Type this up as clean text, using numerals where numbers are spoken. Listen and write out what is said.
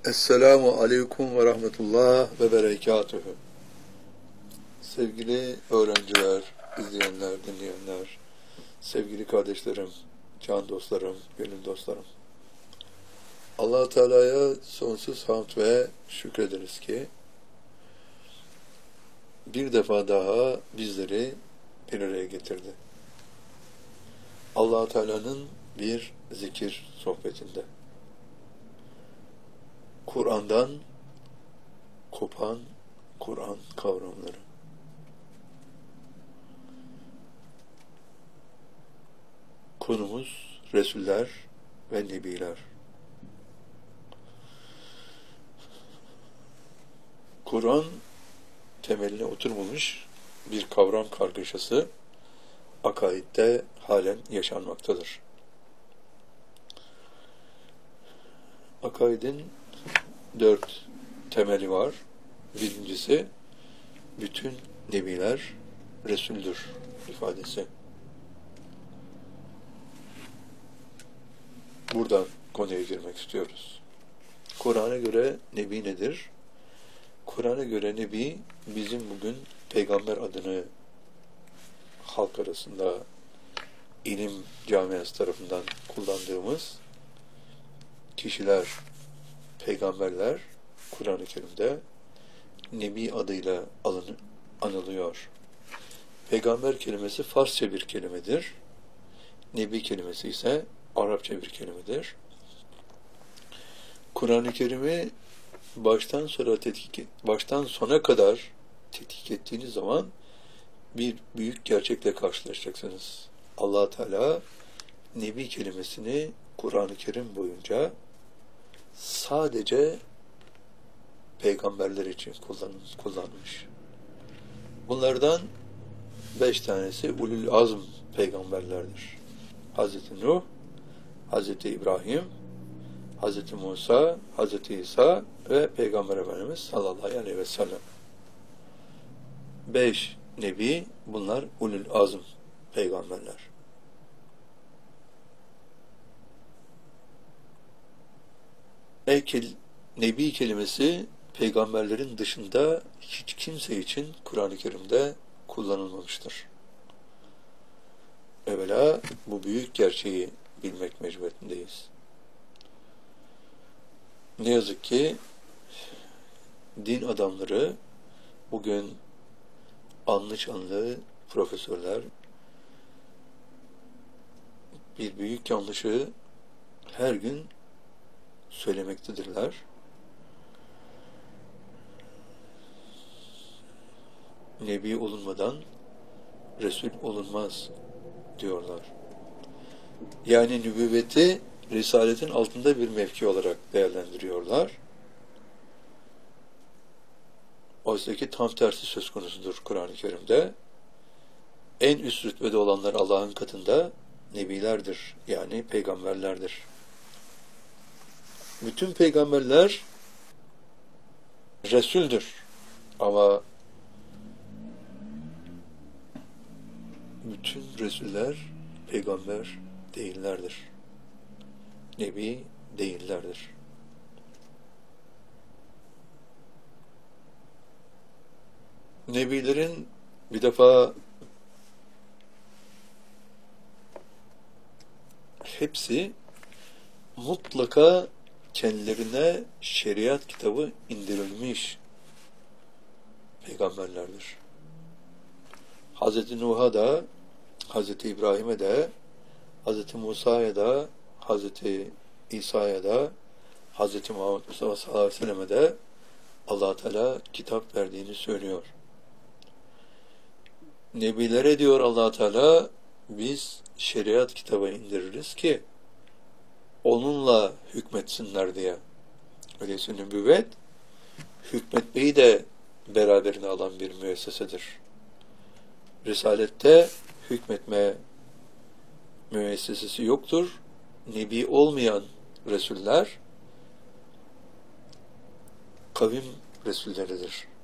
Esselamu aleyküm ve rahmetullah ve berekatühü. Sevgili öğrenciler, izleyenler, dinleyenler, sevgili kardeşlerim, can dostlarım, gönül dostlarım. Allah-u Teala'ya sonsuz hamd ve şükrederiz ki bir defa daha bizleri bir araya getirdi. Allah-u Teala'nın bir zikir sohbetinde. Kur'an'dan kopan Kur'an kavramları. Konumuz Resuller ve Nebiler. Kur'an temeline oturmamış bir kavram kargaşası akaidde halen yaşanmaktadır. Akaidin 4 temeli var. Birincisi, bütün nebiler Resul'dür ifadesi. Buradan konuya girmek istiyoruz. Kur'an'a göre nebi nedir? Kur'an'a göre nebi, bizim bugün peygamber adını halk arasında ilim camiası tarafından kullandığımız kişiler, peygamberler Kur'an-ı Kerim'de nebi adıyla anılıyor. Peygamber kelimesi Farsça bir kelimedir. Nebi kelimesi ise Arapça bir kelimedir. Kur'an-ı Kerim'i baştan sona kadar tetkik ettiğiniz zaman bir büyük gerçekle karşılaşacaksınız. Allah Teala nebi kelimesini Kur'an-ı Kerim boyunca sadece peygamberler için kullanmış. Bunlardan 5 tanesi ulul azm peygamberlerdir. Hazreti Nuh, Hazreti İbrahim, Hazreti Musa, Hazreti İsa ve Peygamber Efendimiz sallallahu aleyhi ve sellem. 5 nebi, bunlar ulul azm peygamberler. Nebi kelimesi peygamberlerin dışında hiç kimse için Kur'an-ı Kerim'de kullanılmamıştır. Evvela bu büyük gerçeği bilmek mecburiyetindeyiz. Ne yazık ki din adamları bugün anlı şanlı profesörler bir büyük yanlışı her gün söylemektedirler. Nebi olunmadan Resul olunmaz diyorlar. Yani nübüvveti risaletin altında bir mevki olarak değerlendiriyorlar. Oysa ki tam tersi söz konusudur Kur'an-ı Kerim'de. En üst rütbede olanlar Allah'ın katında nebilerdir. Yani peygamberlerdir. Bütün peygamberler Resul'dür. Ama bütün Resuller peygamber değillerdir. Nebi değillerdir. Nebilerin bir defa hepsi mutlaka kendilerine şeriat kitabı indirilmiş peygamberlerdir. Hazreti Nuh'a da, Hazreti İbrahim'e de, Hazreti Musa'ya da, Hazreti İsa'ya da, Hazreti Muhammed Mustafa sallallahu aleyhi ve sellem'e de Allah Teala kitap verdiğini söylüyor. Nebilere diyor Allah Teala, biz şeriat kitabı indiririz ki onunla hükmetsinler diye. Öyleyse nübüvvet hükmetmeyi de beraberine alan bir müessesedir. Risalette hükmetme müessesesi yoktur. Nebi olmayan Resuller kavim Resulleridir.